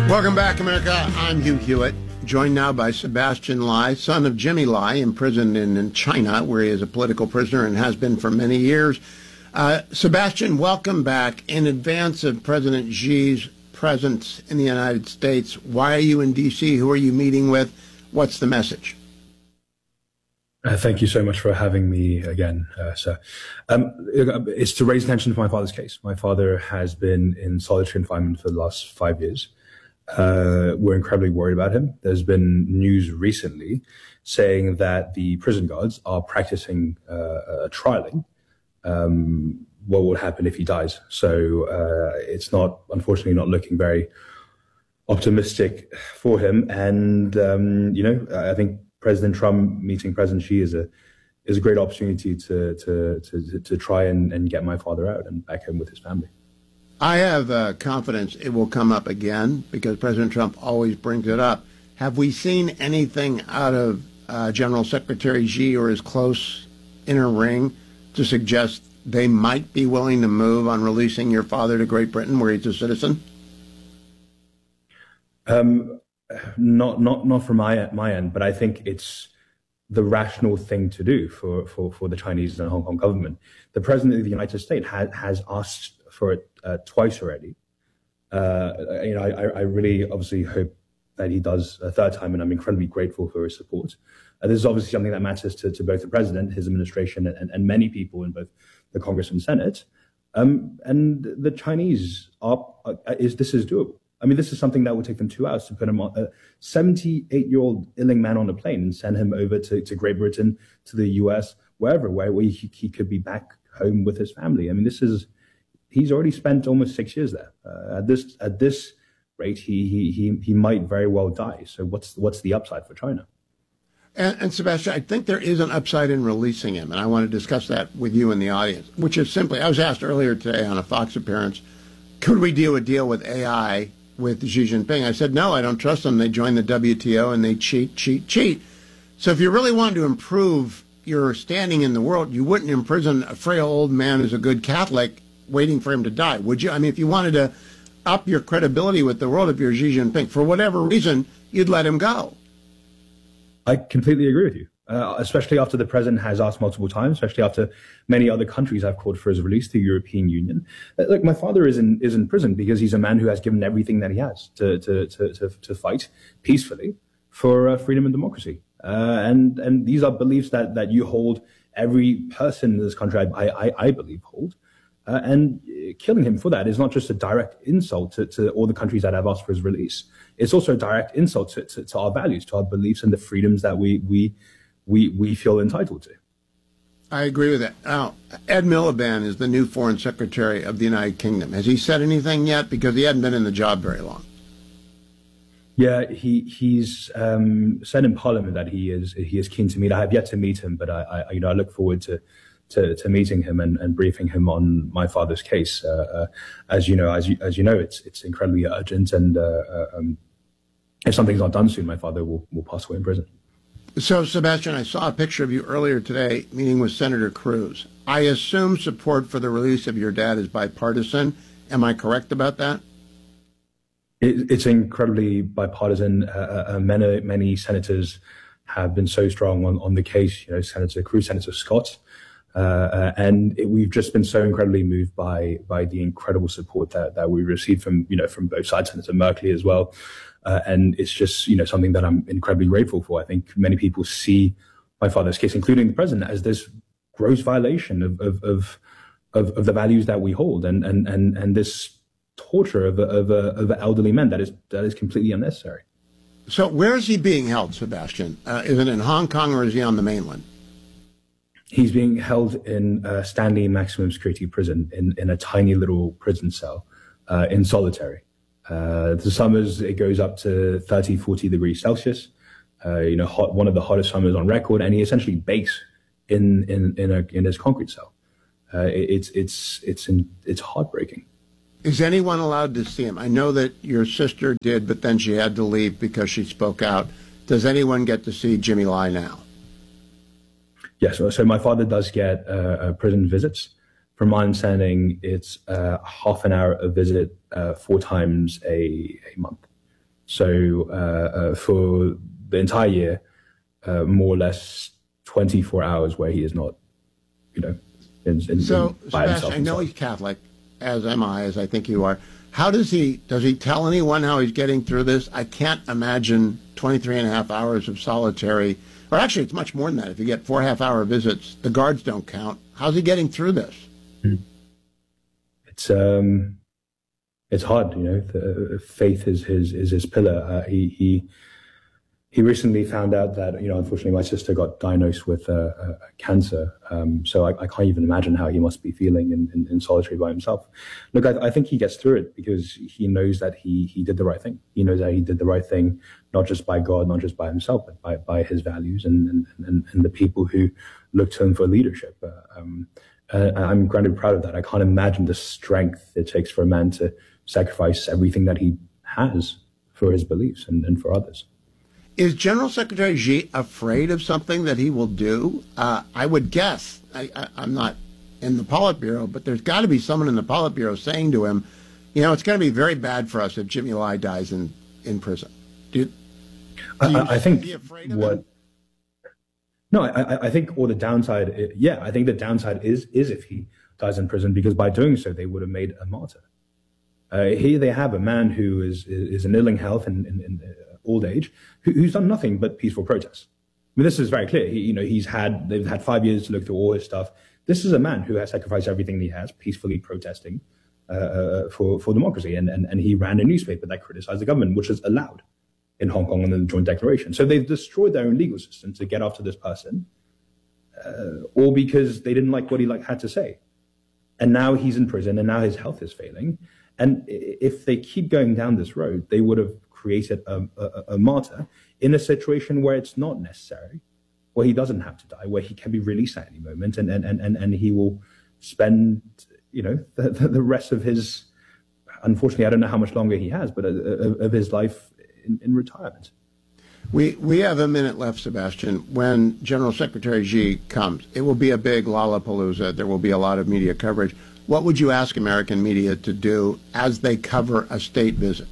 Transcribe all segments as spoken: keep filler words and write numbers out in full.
Welcome back, America. I'm Hugh Hewitt, joined now by Sebastian Lai, son of Jimmy Lai, imprisoned in, in China, where he is a political prisoner and has been for many years. Uh, Sebastian, welcome back. In advance of President Xi's presence in the United States, why are you in D C? Who are you meeting with? What's the message? Uh, thank you so much for having me again, uh, sir. Um, it's to raise attention to my father's case. My father has been in solitary confinement for the last five years. Uh, we're incredibly worried about him. There's been news recently saying that the prison guards are practicing uh, trialing um, what will happen if he dies. So uh, it's not, unfortunately, not looking very optimistic for him. And, um, you know, I think President Trump meeting President Xi is a is a great opportunity to to to, to try and, and get my father out and back home with his family. I have uh, confidence it will come up again because President Trump always brings it up. Have we seen anything out of uh, General Secretary Xi or his close inner ring to suggest they might be willing to move on releasing your father to Great Britain, where he's a citizen? Um, not not not from my my end, but I think it's the rational thing to do for for, for the Chinese and Hong Kong government. The President of the United States has has asked for it uh, twice already. Uh, you know, I, I really obviously hope that he does a third time, and I'm incredibly grateful for his support. Uh, this is obviously something that matters to, to both the president, his administration, and, and many people in both the Congress and Senate. Um, and the Chinese are, uh, is this is doable. I mean, this is something that would take them two hours to put him on a seventy-eight-year-old ailing man on a plane and send him over to, to Great Britain, to the U S, wherever, where he, he could be back home with his family. I mean, this is. He's already spent almost six years there. Uh, at this at this rate, he he he he might very well die. So what's what's the upside for China? And, and Sebastian, I think there is an upside in releasing him, and I want to discuss that with you and the audience. Which is simply, I was asked earlier today on a Fox appearance, could we do a deal with A I with Xi Jinping? I said no, I don't trust them. They join the W T O and they cheat, cheat, cheat. So if you really wanted to improve your standing in the world, you wouldn't imprison a frail old man who's a good Catholic waiting for him to die, would you? I mean, if you wanted to up your credibility with the world, if you're Xi Jinping, for whatever reason, you'd let him go. I completely agree with you, uh, especially after the president has asked multiple times, especially after many other countries have called for his release, the European Union. Uh, look, my father is in is in prison because he's a man who has given everything that he has to to to to, to fight peacefully for uh, freedom and democracy. Uh, and and these are beliefs that that you hold, every person in this country, I I, I believe, hold. Uh, and killing him for that is not just a direct insult to, to all the countries that have asked for his release. It's also a direct insult to, to, to our values, to our beliefs, and the freedoms that we we we we feel entitled to. I agree with that. Now, Ed Miliband is the new Foreign Secretary of the United Kingdom. Has he said anything yet? Because he hadn't been in the job very long. Yeah, he he's um, said in Parliament that he is he is keen to meet. I have yet to meet him, but I, I you know I look forward to. To, to meeting him and, and briefing him on my father's case. Uh, uh, as you know, as you as you know, it's it's incredibly urgent, and uh, uh, um, if something's not done soon, my father will, will pass away in prison. So, Sebastian, I saw a picture of you earlier today meeting with Senator Cruz. I assume support for the release of your dad is bipartisan. Am I correct about that? It, it's incredibly bipartisan. Uh, uh, many many senators have been so strong on, on the case. You know, Senator Cruz, Senator Scott. Uh, uh, and it, we've just been so incredibly moved by by the incredible support that, that we received from you know from both sides, Senator Merkley as well, uh, and it's just you know something that I'm incredibly grateful for. I think many people see my father's case, including the president, as this gross violation of of of, of, of the values that we hold, and and and and this torture of of, of elderly men that is that is completely unnecessary. So where is he being held, Sebastian? Uh, is it in Hong Kong or is he on the mainland? He's being held in uh, Stanley Maximum Security Prison in, in a tiny little prison cell uh, in solitary. Uh, the summers, it goes up to thirty, forty degrees Celsius, uh, you know, hot, one of the hottest summers on record, and he essentially bakes in in in, a, in his concrete cell. Uh, it, it's it's it's in, it's heartbreaking. Is anyone allowed to see him? I know that your sister did, but then she had to leave because she spoke out. Does anyone get to see Jimmy Lai now? Yes, so, so my father does get uh, uh, prison visits. From my understanding, it's uh, half an hour a visit, uh, four times a, a month. So uh, uh, for the entire year, uh, more or less twenty-four hours where he is not, you know, in, in, So, in by Sebastian, himself. I know he's Catholic, as am I, as I think you are. How does he, does he tell anyone how he's getting through this? I can't imagine twenty-three and a half hours of solitary, or actually it's much more than that. If you get four half hour visits, the guards don't count. How's he getting through this? It's, um, it's hard, you know, the, faith is his, is his pillar. Uh, he, he, He recently found out that, you know, unfortunately, my sister got diagnosed with uh, uh, cancer. Um, so I, I can't even imagine how he must be feeling in, in, in solitary by himself. Look, I, I think he gets through it because he knows that he he did the right thing. He knows that he did the right thing, not just by God, not just by himself, but by, by his values and, and, and, and the people who look to him for leadership. Uh, um, uh, I'm incredibly proud of that. I can't imagine the strength it takes for a man to sacrifice everything that he has for his beliefs and, and for others. Is General Secretary Xi afraid of something that he will do? Uh, I would guess, I, I, I'm not in the Politburo, but there's got to be someone in the Politburo saying to him, you know, it's going to be very bad for us if Jimmy Lai dies in, in prison. Do, do you I, I think be afraid of what, him? No, I, I think all the downside, yeah, I think the downside is is if he dies in prison, because by doing so, they would have made a martyr. Uh, here they have a man who is is in ailing health and in, in, old age, who, who's done nothing but peaceful protests. I mean, this is very clear. He, you know, he's had they've had five years to look through all his stuff. This is a man who has sacrificed everything he has, peacefully protesting uh, for for democracy, and, and and he ran a newspaper that criticized the government, which is allowed in Hong Kong under the Joint Declaration. So they've destroyed their own legal system to get after this person, uh, all because they didn't like what he like had to say. And now he's in prison, and now his health is failing. And if they keep going down this road, they would have created a, a, a martyr in a situation where it's not necessary, where he doesn't have to die, where he can be released at any moment, and and and, and he will spend, you know, the, the rest of his, unfortunately, I don't know how much longer he has, but of, of his life in, in retirement. We we have a minute left, Sebastian. When General Secretary Xi comes, it will be a big Lollapalooza. There will be a lot of media coverage. What would you ask American media to do as they cover a state visit?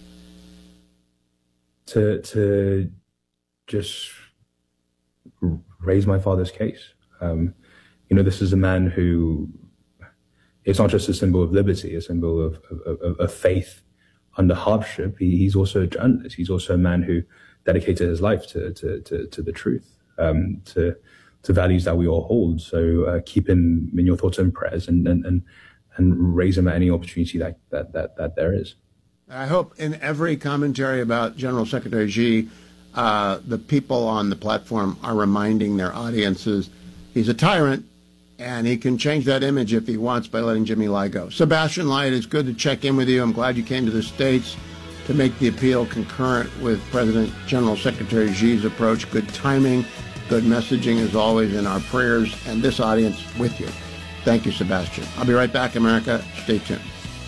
To to just raise my father's case. Um, you know, this is a man who is not just a symbol of liberty, a symbol of, of, of faith under hardship. He, he's also a journalist. He's also a man who dedicated his life to to, to, to the truth, um, to to values that we all hold. So uh, keep him in your thoughts and prayers, and and and, and raise him at any opportunity that, that, that, that there is. I hope in every commentary about General Secretary Xi, uh, the people on the platform are reminding their audiences he's a tyrant, and he can change that image if he wants by letting Jimmy Lai go. Sebastian Lai, it is good to check in with you. I'm glad you came to the States to make the appeal concurrent with President General Secretary Xi's approach. Good timing, good messaging as always, in our prayers and this audience with you. Thank you, Sebastian. I'll be right back, America. Stay tuned.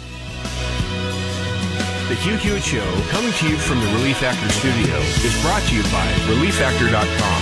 The Hugh Hewitt Show, coming to you from the Relief Factor studio, is brought to you by relief factor dot com.